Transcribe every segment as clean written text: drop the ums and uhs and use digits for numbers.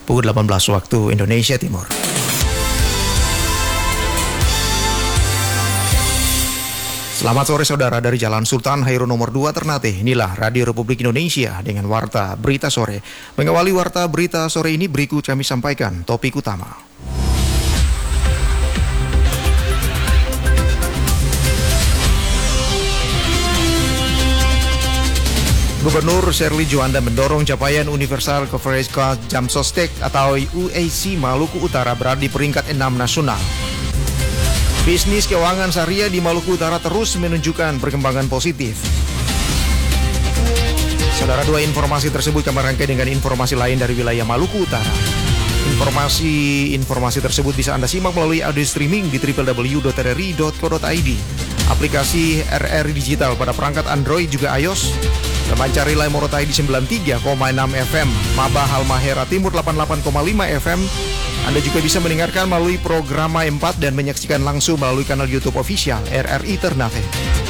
pukul 18 waktu Indonesia Timur. Selamat sore saudara, dari Jalan Sultan Hairun nomor 2 Ternate. Inilah Radio Republik Indonesia dengan Warta Berita Sore. Mengawali Warta Berita Sore ini berikut kami sampaikan topik utama. Gubernur Sherly Juanda mendorong capaian Universal Coverage Jam Sostek atau UAC Maluku Utara berada di peringkat 6 nasional. Bisnis keuangan syariah di Maluku Utara terus menunjukkan perkembangan positif. Saudara, dua informasi tersebut kami rangkai dengan informasi lain dari wilayah Maluku Utara. Informasi tersebut bisa Anda simak melalui audio streaming di www.rri.co.id, aplikasi RRI Digital pada perangkat Android juga iOS, dan mencari Lai Morotai di 93,6 FM, Mabah Halmahera Timur 88,5 FM. Anda juga bisa mendengarkan melalui program 4 dan menyaksikan langsung melalui kanal YouTube official RRI Ternate.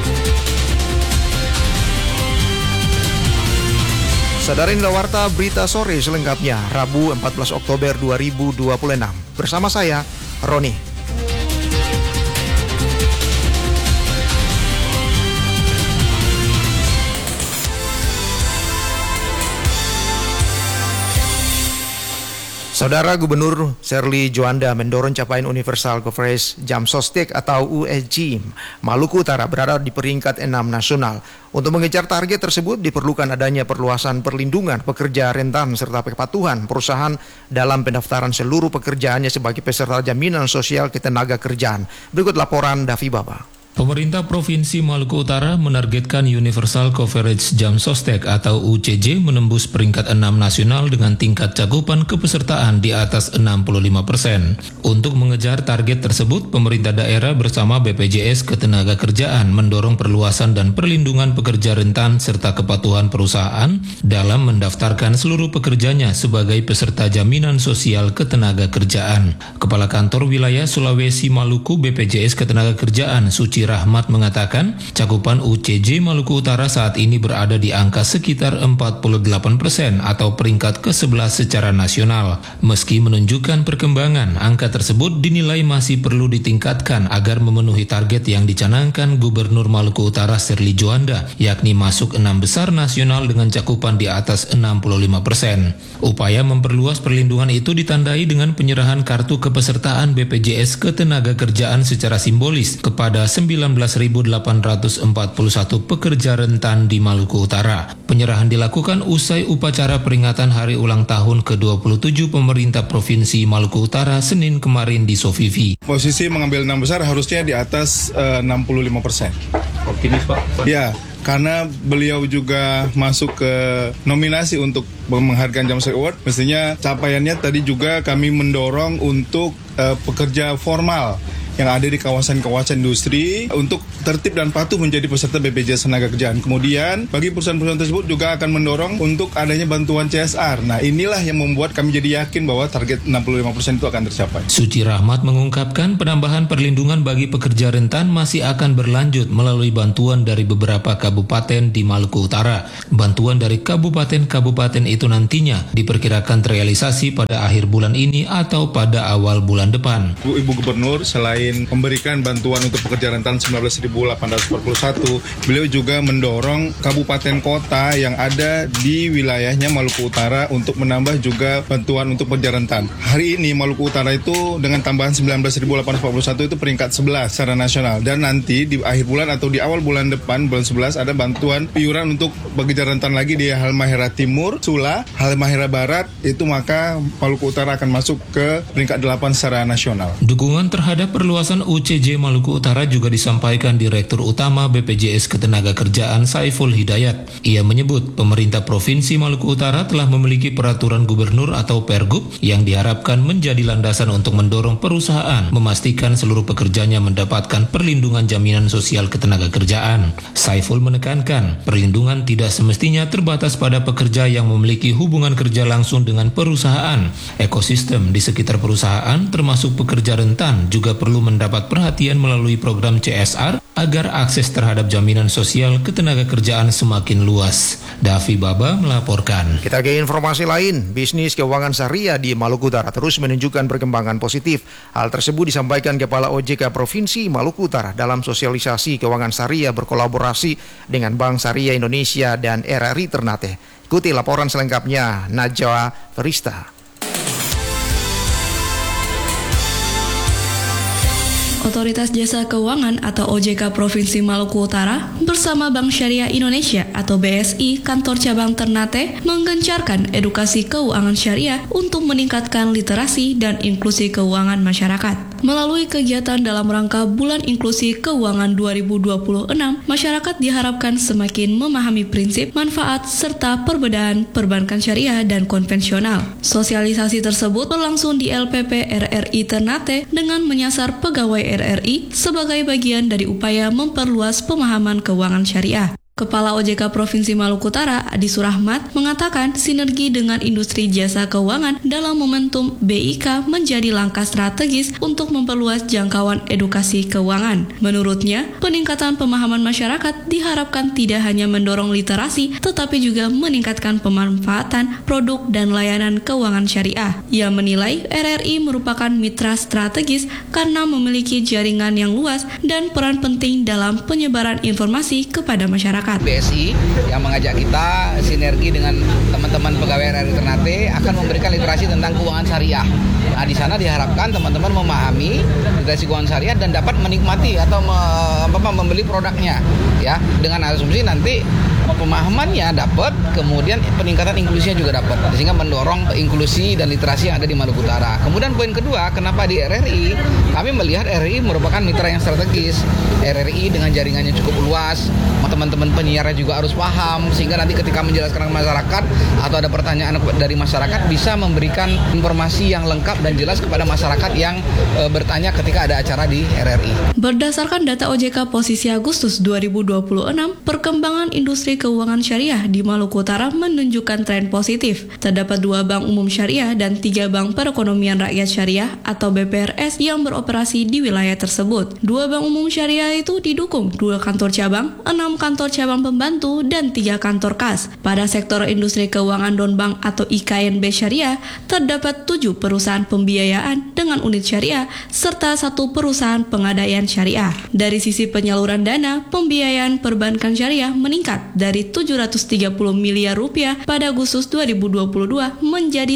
Saudara, inilah Warta Berita Sore selengkapnya, Rabu 14 Oktober 2026. Bersama saya, Roni. Saudara, Gubernur Sherly Juanda mendorong capaian Universal Coverage Jam Sostek atau USG Maluku Utara berada di peringkat 6 nasional. Untuk mengejar target tersebut diperlukan adanya perluasan perlindungan pekerja rentan serta kepatuhan perusahaan dalam pendaftaran seluruh pekerjaannya sebagai peserta jaminan sosial ketenagakerjaan. Berikut laporan Davi Baba. Pemerintah Provinsi Maluku Utara menargetkan Universal Coverage Jam Sostek atau UCJ menembus peringkat 6 nasional dengan tingkat cakupan kepesertaan di atas 65%. Untuk mengejar target tersebut, pemerintah daerah bersama BPJS Ketenagakerjaan mendorong perluasan dan perlindungan pekerja rentan serta kepatuhan perusahaan dalam mendaftarkan seluruh pekerjanya sebagai peserta jaminan sosial ketenagakerjaan. Kepala Kantor Wilayah Sulawesi Maluku BPJS Ketenagakerjaan Suci Rahmat mengatakan cakupan UCJ Maluku Utara saat ini berada di angka sekitar 48% atau peringkat ke-11 secara nasional. Meski menunjukkan perkembangan, angka tersebut dinilai masih perlu ditingkatkan agar memenuhi target yang dicanangkan Gubernur Maluku Utara Sherly Juanda, yakni masuk 6 besar nasional dengan cakupan di atas 65%. Upaya memperluas perlindungan itu ditandai dengan penyerahan kartu kepesertaan BPJS Ketenagakerjaan secara simbolis kepada 19.841 pekerja rentan di Maluku Utara. Penyerahan dilakukan usai upacara peringatan hari ulang tahun ke-27 pemerintah Provinsi Maluku Utara Senin kemarin di Sofivi. Posisi mengambil 6 besar harusnya di atas 65%. Optimis, Pak? Ya, karena beliau juga masuk ke nominasi untuk penghargaan Jam Sostek Award, mestinya capaiannya tadi juga kami mendorong untuk pekerja formal yang ada di kawasan-kawasan industri untuk tertib dan patuh menjadi peserta BPJS Ketenagakerjaan. Kemudian bagi perusahaan-perusahaan tersebut juga akan mendorong untuk adanya bantuan CSR. Nah, inilah yang membuat kami jadi yakin bahwa target 65% itu akan tercapai. Suci Rahmat mengungkapkan penambahan perlindungan bagi pekerja rentan masih akan berlanjut melalui bantuan dari beberapa kabupaten di Maluku Utara. Bantuan dari kabupaten-kabupaten itu nantinya diperkirakan terrealisasi pada akhir bulan ini atau pada awal bulan depan. Ibu Gubernur selain memberikan bantuan untuk pekerja rentan 19.841, beliau juga mendorong kabupaten kota yang ada di wilayahnya Maluku Utara untuk menambah juga bantuan untuk pekerja rentan. Hari ini Maluku Utara itu dengan tambahan 19.841 itu peringkat 11 secara nasional, dan nanti di akhir bulan atau di awal bulan depan, bulan 11, ada bantuan iuran untuk pekerja rentan lagi di Halmahera Timur, Sula, Halmahera Barat, itu maka Maluku Utara akan masuk ke peringkat 8 secara nasional. Dukungan terhadap perluasan UCJ Maluku Utara juga disampaikan Direktur Utama BPJS Ketenagakerjaan Saiful Hidayat. Ia menyebut pemerintah Provinsi Maluku Utara telah memiliki peraturan gubernur atau Pergub yang diharapkan menjadi landasan untuk mendorong perusahaan memastikan seluruh pekerjanya mendapatkan perlindungan jaminan sosial ketenagakerjaan. Saiful menekankan perlindungan tidak semestinya terbatas pada pekerja yang memiliki hubungan kerja langsung dengan perusahaan. Ekosistem di sekitar perusahaan termasuk pekerja rentan juga perlu perlu mendapat perhatian melalui program CSR agar akses terhadap jaminan sosial ketenagakerjaan semakin luas. Davi Baba melaporkan. Kita ke informasi lain, bisnis keuangan syariah di Maluku Utara terus menunjukkan perkembangan positif. Hal tersebut disampaikan Kepala OJK Provinsi Maluku Utara dalam sosialisasi keuangan syariah berkolaborasi dengan Bank Syariah Indonesia dan RRI Ternate. Ikuti laporan selengkapnya Najwa Ferista. Otoritas Jasa Keuangan atau OJK Provinsi Maluku Utara bersama Bank Syariah Indonesia atau BSI Kantor Cabang Ternate menggencarkan edukasi keuangan syariah untuk meningkatkan literasi dan inklusi keuangan masyarakat. Melalui kegiatan dalam rangka Bulan Inklusi Keuangan 2026, masyarakat diharapkan semakin memahami prinsip, manfaat, serta perbedaan perbankan syariah dan konvensional. Sosialisasi tersebut berlangsung di LPP RRI Ternate dengan menyasar pegawai RRI sebagai bagian dari upaya memperluas pemahaman keuangan syariah. Kepala OJK Provinsi Maluku Utara, Adi Surahmat, mengatakan sinergi dengan industri jasa keuangan dalam momentum BIK menjadi langkah strategis untuk memperluas jangkauan edukasi keuangan. Menurutnya, peningkatan pemahaman masyarakat diharapkan tidak hanya mendorong literasi, tetapi juga meningkatkan pemanfaatan produk dan layanan keuangan syariah. Ia menilai RRI merupakan mitra strategis karena memiliki jaringan yang luas dan peran penting dalam penyebaran informasi kepada masyarakat. BSI yang mengajak kita sinergi dengan teman-teman pegawai RRI Ternate akan memberikan literasi tentang keuangan syariah. Nah, di sana diharapkan teman-teman memahami literasi keuangan syariah dan dapat menikmati atau membeli produknya, ya, dengan asumsi nanti pemahamannya dapat, kemudian peningkatan inklusinya juga dapat, sehingga mendorong inklusi dan literasi yang ada di Maluku Utara. Kemudian poin kedua, kenapa di RRI? Kami melihat RRI merupakan mitra yang strategis. RRI dengan jaringannya cukup luas, teman-teman penyiarnya juga harus paham, sehingga nanti ketika menjelaskan ke masyarakat atau ada pertanyaan dari masyarakat bisa memberikan informasi yang lengkap dan jelas kepada masyarakat yang bertanya ketika ada acara di RRI. Berdasarkan data OJK posisi Agustus 2026, perkembangan industri keuangan syariah di Maluku Utara menunjukkan tren positif. Terdapat 2 bank umum syariah dan 3 bank perekonomian rakyat syariah atau BPRS yang beroperasi di wilayah tersebut. 2 bank umum syariah itu didukung 2 kantor cabang, 6 kantor cabang pembantu, dan 3 kantor kas. Pada sektor industri keuangan non-bank atau IKNB syariah, terdapat 7 perusahaan pembiayaan dengan unit syariah, serta 1 perusahaan pengadaian syariah. Dari sisi penyaluran dana, pembiayaan perbankan syariah meningkat dari 730 miliar rupiah pada Agustus 2022 menjadi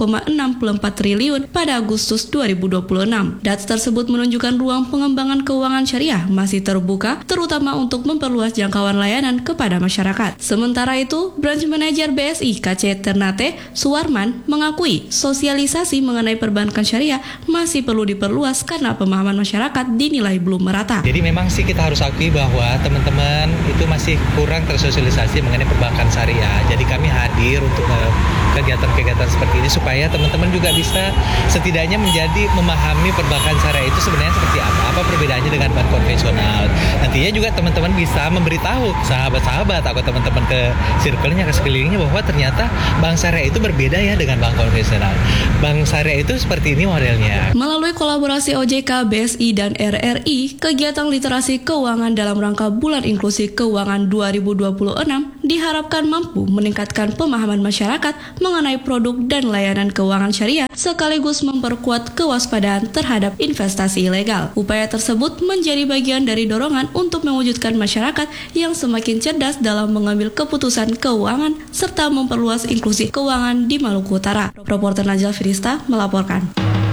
1,64 triliun pada Agustus 2026. Data tersebut menunjukkan ruang pengembangan keuangan syariah masih terbuka, terutama untuk memperluas jangkauan layanan kepada masyarakat. Sementara itu, Branch Manager BSI KC Ternate, Suwarman, mengakui sosialisasi mengenai perbankan syariah masih perlu diperluas karena pemahaman masyarakat dinilai belum merata. Jadi memang sih kita harus akui bahwa teman-teman itu masih kurang tersosialisasi mengenai perbankan syariah. Jadi kami hadir untuk kegiatan-kegiatan seperti ini supaya teman-teman juga bisa setidaknya memahami perbankan syariah itu sebenarnya seperti apa perbedaannya dengan bank konvensional. Nantinya juga teman-teman bisa memberitahu sahabat-sahabat atau teman-teman ke circle-nya, ke sekelilingnya bahwa ternyata bank syariah itu berbeda ya dengan bank konvensional. Bank syariah itu seperti ini modelnya. Melalui kolaborasi OJK, BSI, dan RRI, kegiatan literasi keuangan dalam rangka Bulan Inklusi Keuangan 2026 diharapkan mampu meningkatkan pemahaman masyarakat mengenai produk dan layanan keuangan syariah sekaligus memperkuat kewaspadaan terhadap investasi ilegal. Upaya tersebut menjadi bagian dari dorongan untuk mewujudkan masyarakat yang semakin cerdas dalam mengambil keputusan keuangan serta memperluas inklusi keuangan di Maluku Utara. Reporter Najwa Ferista melaporkan.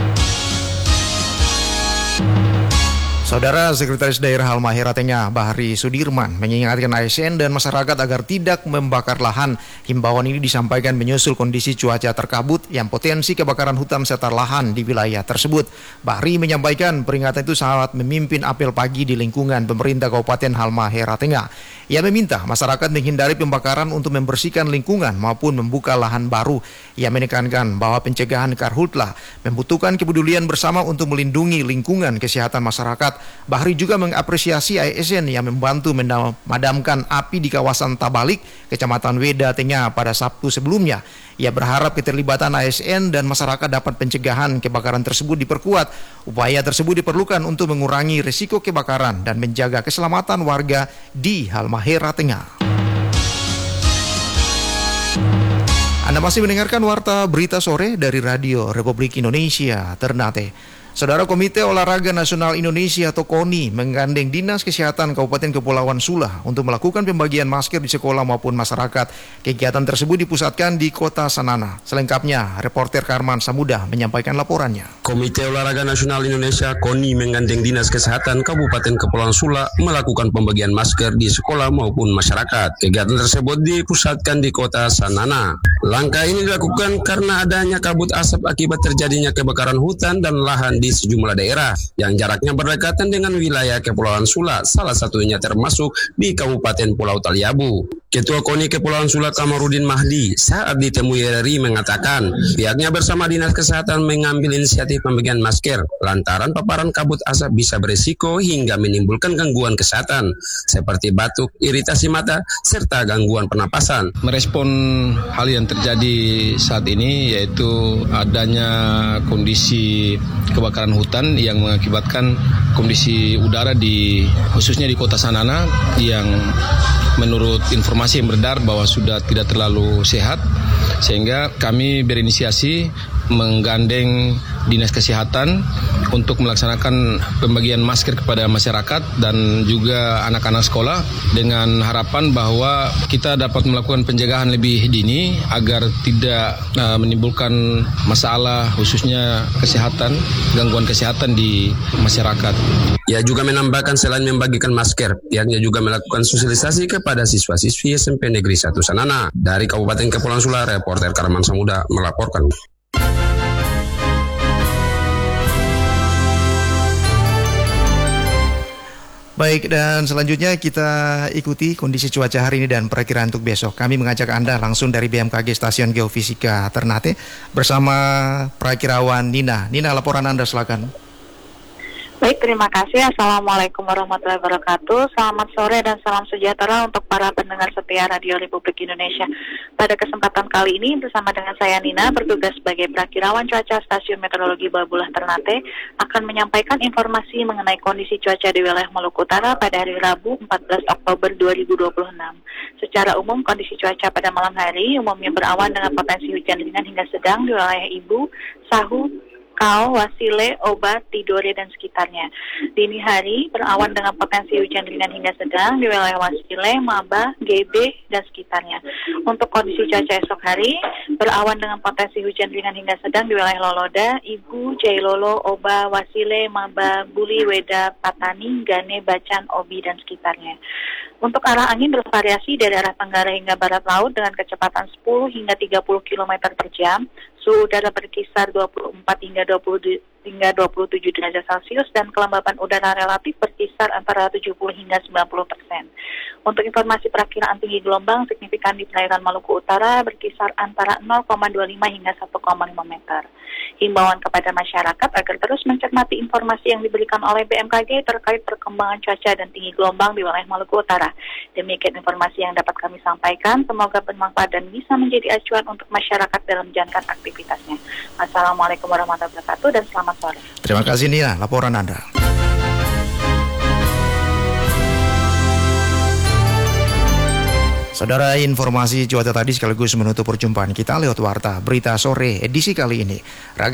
Saudara Sekretaris Daerah Halmahera Tengah Bahri Sudirman mengingatkan ASN dan masyarakat agar tidak membakar lahan. Himbauan ini disampaikan menyusul kondisi cuaca terkabut yang potensi kebakaran hutan serta lahan di wilayah tersebut. Bahri menyampaikan peringatan itu saat memimpin apel pagi di lingkungan pemerintah Kabupaten Halmahera Tengah. Ia meminta masyarakat menghindari pembakaran untuk membersihkan lingkungan maupun membuka lahan baru. Ia menekankan bahwa pencegahan karhutlah membutuhkan kepedulian bersama untuk melindungi lingkungan kesehatan masyarakat Bahri juga mengapresiasi ASN yang membantu memadamkan api di kawasan Tabalik, Kecamatan Weda Tengah pada Sabtu sebelumnya. Ia berharap keterlibatan ASN dan masyarakat dapat pencegahan kebakaran tersebut diperkuat. Upaya tersebut diperlukan untuk mengurangi risiko kebakaran dan menjaga keselamatan warga di Halmahera Tengah. Anda masih mendengarkan Warta Berita Sore dari Radio Republik Indonesia Ternate. Saudara, Komite Olahraga Nasional Indonesia atau KONI menggandeng Dinas Kesehatan Kabupaten Kepulauan Sula untuk melakukan pembagian masker di sekolah maupun masyarakat. Kegiatan tersebut dipusatkan di Kota Sanana. Selengkapnya, reporter Karman Samuda menyampaikan laporannya. Komite Olahraga Nasional Indonesia KONI menggandeng Dinas Kesehatan Kabupaten Kepulauan Sula melakukan pembagian masker di sekolah maupun masyarakat. Kegiatan tersebut dipusatkan di Kota Sanana. Langkah ini dilakukan karena adanya kabut asap akibat terjadinya kebakaran hutan dan lahan di sejumlah daerah yang jaraknya berdekatan dengan wilayah Kepulauan Sula, salah satunya termasuk di Kabupaten Pulau Taliabu. Ketua KONI Kepulauan Sula Kamarudin Mahdi saat ditemui RRI mengatakan pihaknya bersama Dinas Kesehatan mengambil inisiatif pembagian masker lantaran paparan kabut asap bisa berisiko hingga menimbulkan gangguan kesehatan seperti batuk, iritasi mata, serta gangguan pernapasan. Merespon hal yang terjadi saat ini yaitu adanya kondisi kebakaran hutan yang mengakibatkan kondisi udara khususnya di Kota Sanana yang menurut informasi yang beredar bahwa sudah tidak terlalu sehat, sehingga kami berinisiasi menggandeng Dinas Kesehatan untuk melaksanakan pembagian masker kepada masyarakat dan juga anak-anak sekolah dengan harapan bahwa kita dapat melakukan pencegahan lebih dini agar tidak menimbulkan masalah khususnya kesehatan, gangguan kesehatan di masyarakat. Ia juga menambahkan selain membagikan masker, pihaknya juga melakukan sosialisasi kepada siswa-siswi SMP Negeri 1 Sanana. Dari Kabupaten Kepulauan Sula, reporter Karman Samuda melaporkan. Baik, dan selanjutnya kita ikuti kondisi cuaca hari ini dan perakiraan untuk besok. Kami mengajak Anda langsung dari BMKG Stasiun Geofisika Ternate bersama perakirawan Nina. Nina, laporan Anda silakan. Baik, terima kasih. Assalamualaikum warahmatullahi wabarakatuh. Selamat sore dan salam sejahtera untuk para pendengar setia Radio Republik Indonesia. Pada kesempatan kali ini bersama dengan saya Nina, bertugas sebagai perakirawan cuaca Stasiun Meteorologi Babulah Ternate, akan menyampaikan informasi mengenai kondisi cuaca di wilayah Maluku Utara pada hari Rabu 14 Oktober 2026. Secara umum, kondisi cuaca pada malam hari umumnya berawan dengan potensi hujan ringan hingga sedang di wilayah Ibu, Sahu, Kau, Wasile, Obat, Tidore, dan sekitarnya. Dini hari berawan dengan potensi hujan ringan hingga sedang di wilayah Wasile, Maba, GB, dan sekitarnya. Untuk kondisi cuaca esok hari, berawan dengan potensi hujan ringan hingga sedang di wilayah Loloda, Ibu, Jailolo, Oba, Wasile, Maba, Buli, Weda, Patani, Gane, Bacan, Obi, dan sekitarnya. Untuk arah angin bervariasi dari arah tenggara hingga barat laut dengan kecepatan 10 hingga 30 km per jam. Suhu udara berkisar 24 hingga 27 derajat Celcius dan kelembapan udara relatif berkisar antara 70 hingga 90%. Untuk informasi perakiraan tinggi gelombang signifikan di perairan Maluku Utara berkisar antara 0,25 hingga 1,5 meter. Himbauan kepada masyarakat agar terus mencermati informasi yang diberikan oleh BMKG terkait perkembangan cuaca dan tinggi gelombang di wilayah Maluku Utara. Demikian informasi yang dapat kami sampaikan. Semoga bermanfaat dan bisa menjadi acuan untuk masyarakat dalam menjalankan aktivitasnya. Assalamualaikum warahmatullahi wabarakatuh dan selamat sore. Terima kasih Nina, laporan Anda. Saudara, informasi cuaca tadi sekaligus menutup perjumpaan kita lewat Warta Berita Sore edisi kali ini.